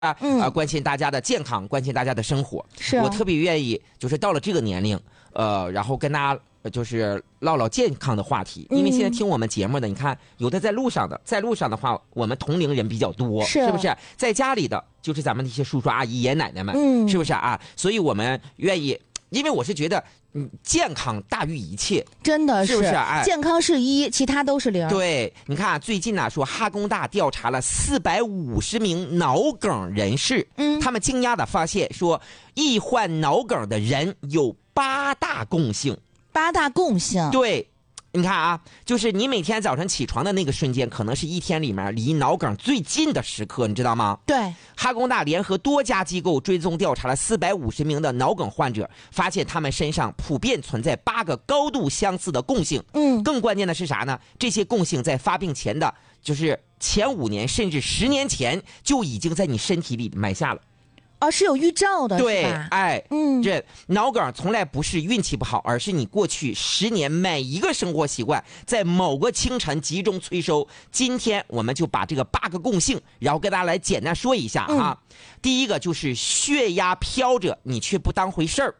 关心大家的健康，关心大家的生活。 是我特别愿意，就是到了这个年龄，然后跟大家就是唠唠健康的话题。因为现在听我们节目的，你看有的在路上的，在路上的话，我们同龄人比较多，是不是？在家里的就是咱们那些叔叔阿姨、爷爷奶奶们，是不是啊？所以我们愿意，因为我是觉得。健康大于一切， 真的是不是？哎， 健康是1，其他都是0。 对，你看最近呢，说哈工大调查了450名脑梗人士，他们惊讶的发现说，易患脑梗的人有8大共性。 8大共性， 对。你看啊，就是你每天早晨起床的那个瞬间，可能是一天里面离脑梗最近的时刻，你知道吗？ 对。 哈工大联合多家机构追踪调查了450名的脑梗患者，发现他们身上普遍存在8个高度相似的共性。更关键的是啥呢？这些共性在发病前的，就是前5年甚至10年前就已经在你身体里埋下了。 是有预兆的， 对， 是吧？ 哎，这脑梗从来不是运气不好，而是你过去10年每一个生活习惯在某个清晨集中催收。今天我们就把这个8个共性，然后跟大家来简单说一下啊。第一个就是血压飘着，你却不当回事儿。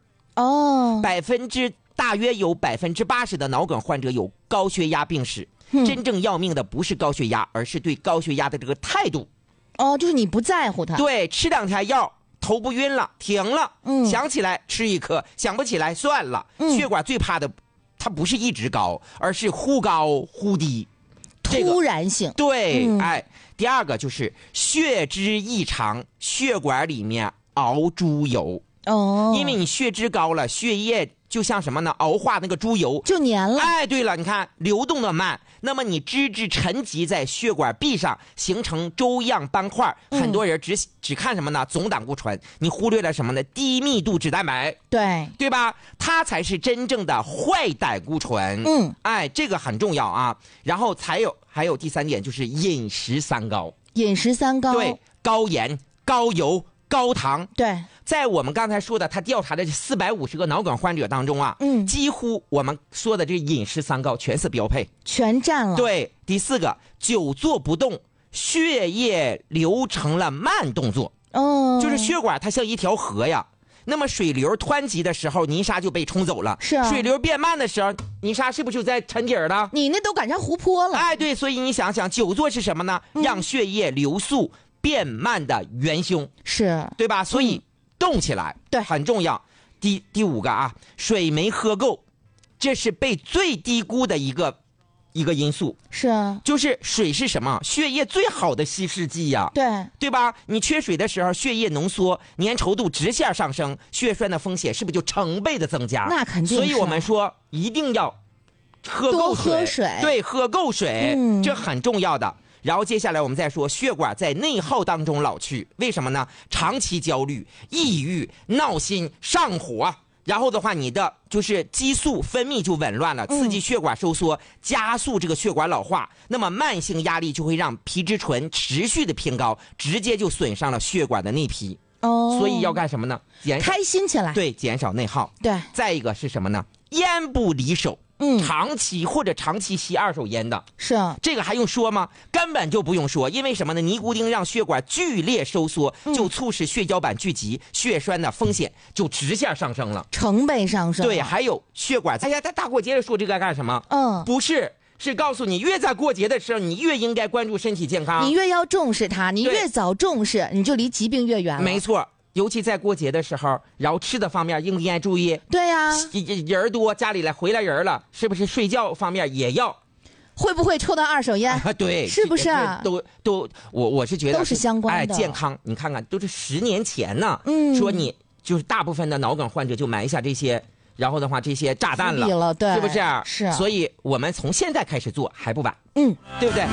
大约有80%的脑梗患者有高血压病史。真正要命的不是高血压，而是对高血压的这个态度。 就是你不在乎它。 对，吃2天药。头不晕了，停了，想起来吃1颗，想不起来算了。血管最怕的，它不是一直高，而是忽高忽低， 突然性。 对，哎，第二个就是血脂异常，血管里面熬猪油。因为你血脂高了，血液就像什么呢？熬化那个猪油就粘了。 哎，对了，你看流动的慢，那么你脂质沉积在血管壁上，形成粥样斑块。很多人只看什么呢？总胆固醇，你忽略了什么呢？低密度脂蛋白，对吧？它才是真正的坏胆固醇。哎，这个很重要啊。然后还有第3点就是饮食3高。 饮食3高， 对，高盐、高油、高糖。 对。 在我们刚才说的他调查的450个脑梗患者当中啊，几乎我们说的这饮食3高全是标配， 全占了。 对，第4个久坐不动，血液流成了慢动作。就是血管它像一条河呀，那么水流湍急的时候，泥沙就被冲走了。 是啊。 水流变慢的时候，泥沙是不是就在沉底儿了？ 你那都赶上湖泊了。 哎，对，所以你想想，久坐是什么呢？让血液流速变慢的元凶， 是对吧？所以。动起来， 对， 很重要。第5个啊，水没喝够，这是被最低估的一个因素。 是啊， 就是水是什么？血液最好的稀释剂呀。对吧？你缺水的时候，血液浓缩，粘稠度直线上升，血栓的风险是不是就成倍的增加？ 那肯定是。 所以我们说一定要喝够水， 多喝水。 对，喝够水，这很重要的。然后接下来我们再说血管在内耗当中老去，为什么呢？长期焦虑、抑郁、闹心、上火，然后的话你的就是激素分泌就紊乱了，刺激血管收缩，加速这个血管老化。那么慢性压力就会让皮质醇持续的偏高，直接就损伤了血管的内皮。所以要干什么呢？ 开心起来。 对，减少内耗。 对。 再一个是什么呢？烟不离手。长期吸2手烟的， 是啊， 这个还用说吗？根本就不用说，因为什么呢？尼古丁让血管剧烈收缩，就促使血小板聚集，血栓的风险就直线上升了， 成倍上升。 对，还有血管，哎呀，在大过节的说这个干什么？不是告诉你，越在过节的时候，你越应该关注身体健康， 你越要重视它，你越早重视，你就离疾病越远了。 没错。尤其在过节的时候，然后吃的方面应不应该注意？ 对呀， 人多，家里回来人了，是不是睡觉方面也要？ 会不会抽到2手烟？ 对， 是不是啊？ 都，我是觉得都是相关的。 健康，你看看，都是10年前呢。说你就是大部分的脑梗患者就埋下这些，然后的话这些炸弹了， 对， 是不是？ 是。 所以我们从现在开始做还不晚，对不对？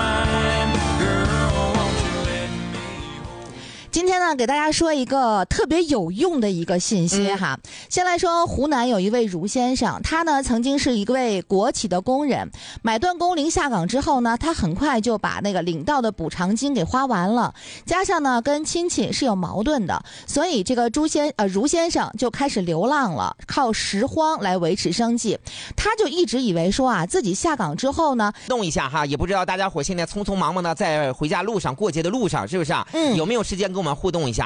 今天呢，给大家说一个特别有用的一个信息哈。先来说湖南有一位茹先生，他呢曾经是一位国企的工人，买断工龄下岗之后呢，他很快就把那个领到的补偿金给花完了，加上呢跟亲戚是有矛盾的，所以这个茹先生就开始流浪了，靠拾荒来维持生计。他就一直以为说啊，自己下岗之后呢， 动一下哈，也不知道大家伙现在匆匆忙忙的在回家路上、过节的路上，是不是啊？有没有时间跟跟我们互动一下。